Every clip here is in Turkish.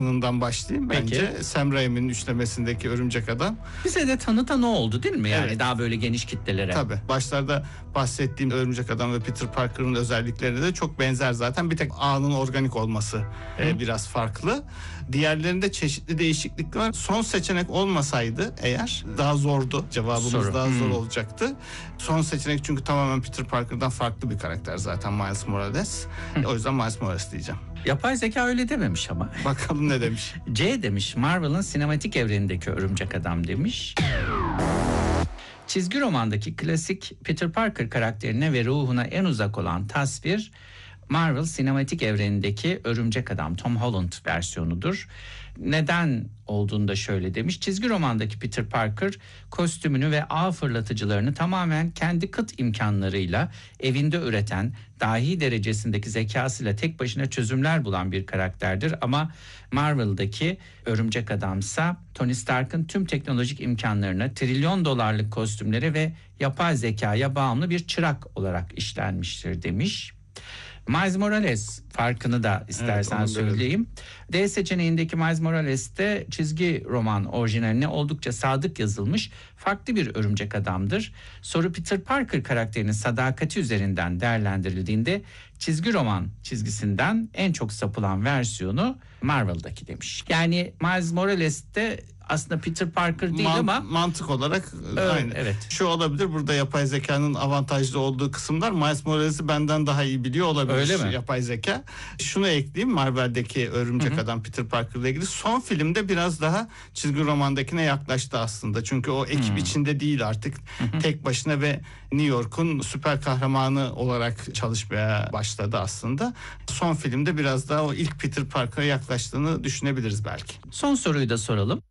başlayayım. Bence Peki. Sam Raimi'nin üçlemesindeki Örümcek Adam. Bize de tanıtan o oldu değil mi? Yani Evet. daha böyle geniş kitlelere. Tabii. Başlarda bahsettiğim Örümcek Adam ve Peter Parker'ın özellikleri de çok benzer zaten. Bir tek ağının organik olması biraz farklı. Diğerlerinde çeşitli değişiklikler var. Son seçenek olmasaydı eğer daha zordu. Cevabımız Soru. daha zor olacaktı. Son seçenek çünkü tamamen Peter Parker'dan farklı bir karakter zaten Miles Morales. O yüzden Miles Morales diyeceğim. Yapay zeka öyle dememiş ama. Bakalım ne demiş. C demiş, Marvel'ın sinematik evrenindeki Örümcek Adam demiş. Çizgi romandaki klasik Peter Parker karakterine ve ruhuna en uzak olan tasvir Marvel sinematik evrenindeki Örümcek Adam Tom Holland versiyonudur. Neden olduğunu da şöyle demiş. Çizgi romandaki Peter Parker kostümünü ve ağ fırlatıcılarını tamamen kendi kıt imkanlarıyla evinde üreten, dahi derecesindeki zekasıyla tek başına çözümler bulan bir karakterdir. Ama Marvel'daki Örümcek Adamsa Tony Stark'ın tüm teknolojik imkanlarına, trilyon dolarlık kostümlere ve yapay zekaya bağımlı bir çırak olarak işlenmiştir demiş. Miles Morales farkını da istersen onu söyleyeyim. D seçeneğindeki Miles Morales'te çizgi roman orijinaline oldukça sadık yazılmış farklı bir örümcek adamdır. Soru Peter Parker karakterinin sadakati üzerinden değerlendirildiğinde çizgi roman çizgisinden en çok sapılan versiyonu Marvel'daki demiş. Yani Miles Morales'te aslında Peter Parker değil ama mantık olarak aynı. Evet. Şu olabilir, burada yapay zekanın avantajlı olduğu kısımlar Miles Morales'i benden daha iyi biliyor olabilir. Öyle mi? Yapay zeka. Şunu ekleyeyim, Marvel'deki Örümcek Adam Peter Parker'la ilgili son filmde biraz daha çizgi romandakine yaklaştı aslında. Çünkü o ekip içinde değil artık. Tek başına ve New York'un süper kahramanı olarak çalışmaya başladı aslında. Son filmde biraz daha o ilk Peter Parker'a yaklaştığını düşünebiliriz belki. Son soruyu da soralım.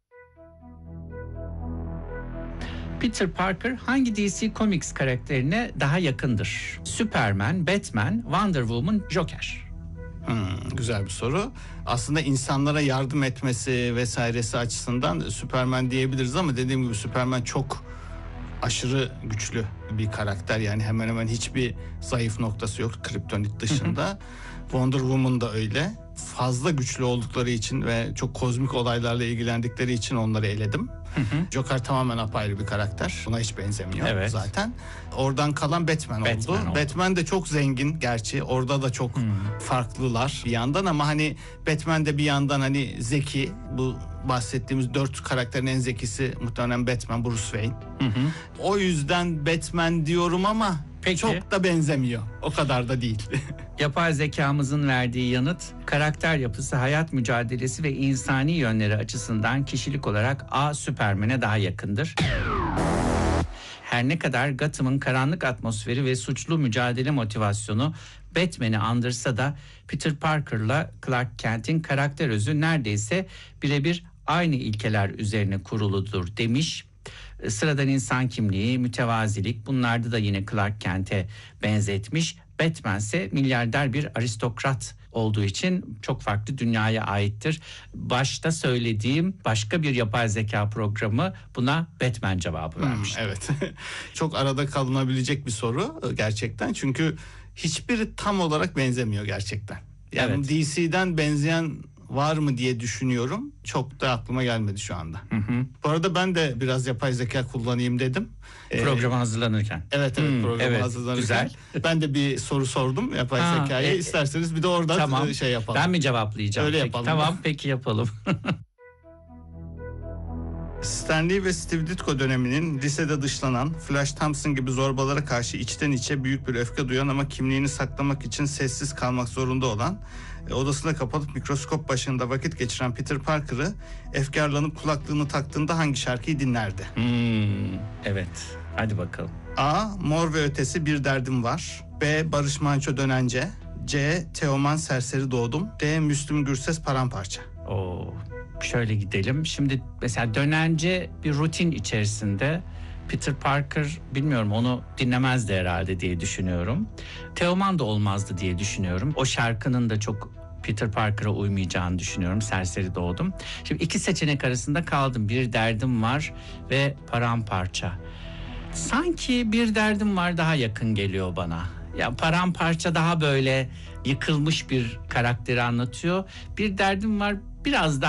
Peter Parker hangi DC Comics karakterine daha yakındır? Superman, Batman, Wonder Woman, Joker. Güzel bir soru. Aslında insanlara yardım etmesi vesairesi açısından Superman diyebiliriz ama dediğim gibi Superman çok aşırı güçlü bir karakter. Yani hemen hemen hiçbir zayıf noktası yok Kryptonit dışında. Wonder Woman da öyle. Fazla güçlü oldukları için ve çok kozmik olaylarla ilgilendikleri için onları eledim. Joker tamamen apayrı bir karakter. Ona hiç benzemiyor zaten. Oradan kalan Batman oldu. Batman de çok zengin gerçi. Orada da çok farklılar bir yandan ama hani Batman de bir yandan hani zeki. Bu bahsettiğimiz 4 karakterin en zekisi muhtemelen Batman, Bruce Wayne. O yüzden Batman diyorum ama çok da benzemiyor. O kadar da değil. Yapay zekamızın verdiği yanıt, karakter yapısı, hayat mücadelesi ve insani yönleri açısından kişilik olarak A. Superman'e daha yakındır. Her ne kadar Gotham'ın karanlık atmosferi ve suçlu mücadele motivasyonu Batman'i andırsa da Peter Parker'la Clark Kent'in karakter özü neredeyse birebir aynı ilkeler üzerine kuruludur demiş. Sıradan insan kimliği, mütevazilik, bunlarda da yine Clark Kent'e benzetmiş. Batman ise milyarder bir aristokrat olduğu için çok farklı dünyaya aittir. Başta söylediğim başka bir yapay zeka programı buna Batman cevabı vermiş. Evet. Çok arada kalınabilecek bir soru gerçekten. Çünkü hiçbiri tam olarak benzemiyor gerçekten. Yani DC'den benzeyen var mı diye düşünüyorum. Çok da aklıma gelmedi şu anda. Bu arada ben de biraz yapay zeka kullanayım dedim. Programa hazırlanırken. Evet programa hazırlanırken. Güzel. Ben de bir soru sordum yapay zekaya. İsterseniz bir de oradan şey yapalım. Ben mi cevaplayacağım? Öyle peki, yapalım. Tamam peki yapalım. Stan Lee ve Steve Ditko döneminin lisede dışlanan, Flash Thompson gibi zorbalara karşı içten içe büyük bir öfke duyan ama kimliğini saklamak için sessiz kalmak zorunda olan, odasına kapalıp mikroskop başında vakit geçiren Peter Parker'ı efkarlanıp kulaklığını taktığında hangi şarkıyı dinlerdi? Evet, hadi bakalım. A. Mor ve Ötesi Bir Derdim Var. B. Barış Manço Dönence. C. Teoman Serseri Doğdum. D. Müslüm Gürses Paramparça. Şöyle gidelim. Şimdi mesela Dönence bir rutin içerisinde. Peter Parker bilmiyorum onu dinlemezdi herhalde diye düşünüyorum. Teoman da olmazdı diye düşünüyorum. O şarkının da çok Peter Parker'a uymayacağını düşünüyorum. Serseri Doğdum. Şimdi iki seçenek arasında kaldım. Bir Derdim Var ve Paramparça. Sanki Bir Derdim Var daha yakın geliyor bana. Ya Paramparça daha böyle yıkılmış bir karakteri anlatıyor. Bir Derdim Var biraz daha